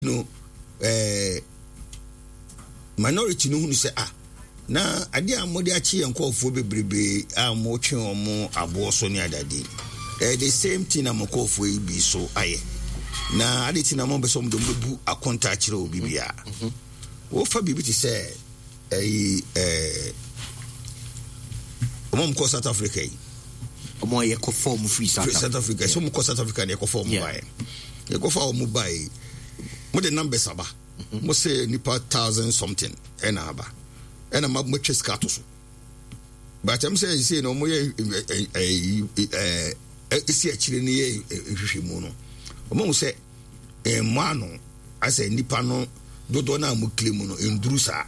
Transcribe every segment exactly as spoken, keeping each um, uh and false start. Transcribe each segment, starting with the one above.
no eh minority no hu say ah na ade amode achi yankofo bebrebe a mo twe omo abo so ne adade eh the same thing na mokofo yi bi so aye na ade ti na mo be so mo bu akonta akire obi bia wo fa bibi ti say eh eh omo ko South Africa yi omo ye ko form free South, South Africa so mo ko South Africa ne ko form buy ye ko fa omo buy mo the numbers aba mo say nipa thousand something and aba and am mo twa ska to so but am say say no mo ye eh eh isi akire ne ye hwehwe mu no mo say eh mo ano asa nipa no dodo na mo claim no enduru sa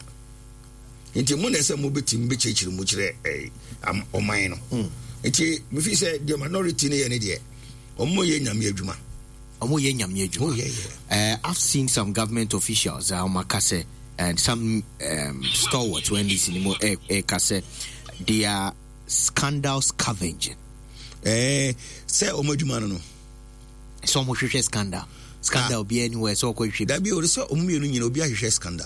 nti mo na say mo betim be chechire mo kire eh am oman no nti me fi say the minority ne ye ne de omo ye nyame adwuma. Oh, yeah, yeah. Uh, I've seen some government officials, uh, Makase, and some um, stalwarts when this anymore, eh, eh, Kase, they are scandal scavenging. Eh, say Omojumano. So much scandal. Scandal be anywhere, so quick. That be also Omu, you know, be a scandal.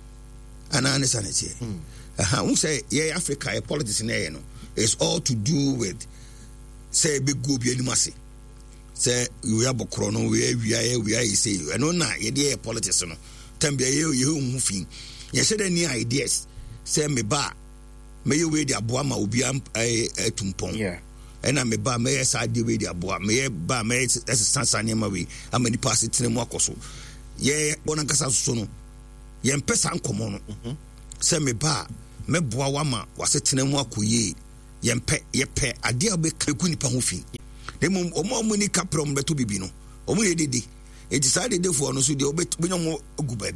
And I understand it here. Uh, who say, yeah, Africa, a politics in there, you know, it's all to do with, say, big go be any massy. Say we are bokrono we we are we are say I know na ye dey politics no tambia ye ye hu fin ye say any ideas say me ba me ye we dey aboa ma obi am etumpon yeah and na me ba me ye sa dey we dey aboa me ye ba me sansa ne ma we amani pass tene mu akoso ye bona kasa so no ye mpesa nkomo no say me ba me boa wa ma wase tene mu akoye ye mpe ye pe ade abeka nipa ho fin demo omo omo ni kaprom beto bibi no omo ye dede e decide de for no so de obet benyo ogu ba bi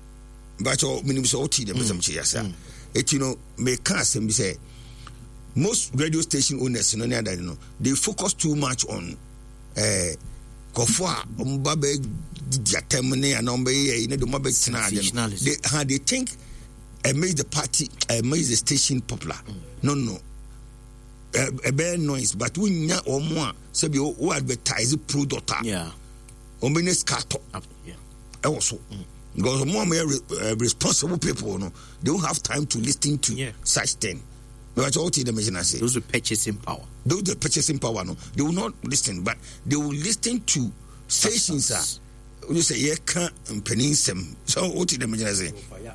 ba cho minim so oti de bezam chi yasa eti no me ka asem bi say most radio station owners no na no they focus too much on eh kofo a omo ba be diatem ne ana omo ye ne de mo be sina ade they how they think uh, make the party uh, make the station popular mm. no no a bad noise, but we nya or more say we advertise product. Yeah. Or minutes cut up. Yeah. Also, because more uh, responsible people, no, they don't have time to listen to yeah. such thing. But all the machine say those with purchasing power. Those the purchasing power, no, they will not listen, but they will listen to stations. Ah, you say yeah, can't peninsem. So what the machine say?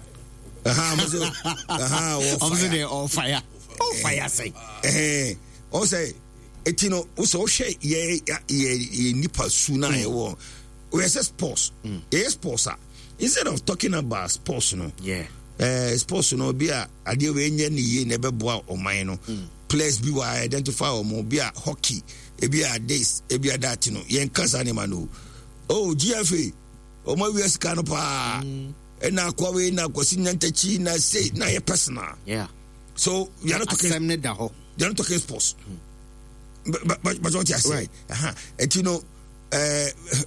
Aha, aha, I'm saying on fire. Oh, fire say. Eh, o say, etino, o so she ye ye nipa suna e wo. We say sports. Eh, sports. Instead of talking about sports, no. Yeah. Eh, sports no be a ade we nya ni ye na be boa oman no. Players be wa identify o mo be a hockey, e be a this, e be a that no. Yen kasa ne ma no. Oh, G F A. O mo we sika no pa. E na kwa we na kwasi nyantachi na say na ye personal. Yeah. So we are not talking. They are not talking sports. Mm. But but but what you say? Right. Uh-huh. And you know, uh,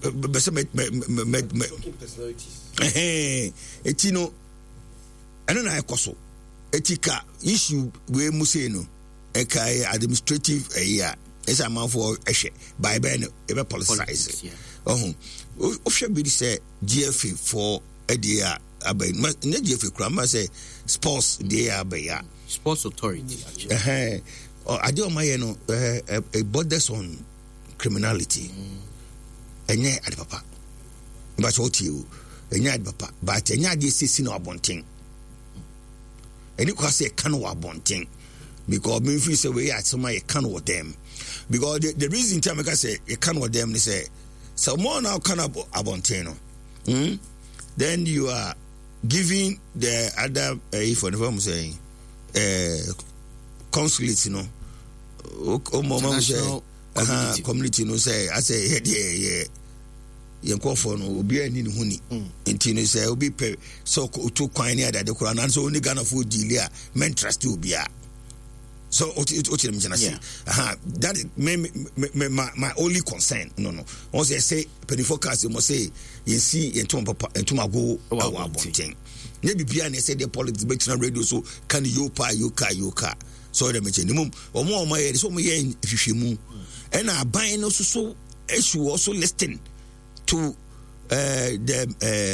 personalities. Eh, and you know, I don't know how to etika issue we must say no. Eka administrative a year. It's a man for a share. By Ben, ever politicize. Oh, oh, should be say G F A for a year. Abe, not G F A. Crama say sports day abe ya. Sports authority actually. Eh, uh, I do my no uh, a borders on criminality. Enye ade papa. But what you enye ade papa. But enye ade sisi no abonten. Eni kwa say kan wo abonten because me feel say we at some e kan wo them. Because the, the reason time I say e kan wo them they say so more now kan abonten no. Hmm? Then you are giving the other uh, if what I'm saying uh, consulate, you know, oh, mama say, uh, community, no say, I say, yeah, yeah, yeah, you call for no, be any honey, and Tino say, will be pay so too quine that the Quran and so only Ghana food deal, men trust to be a. So, what you say, that is my my only concern. No, no, once I say, penny forecast, you must say, you see, and to my go, our bonting. Maybe Pian said the politics between radio so can you pa yoka yoka so the minimum or more my so me if you move and I buy no so issue also listen to uh the uh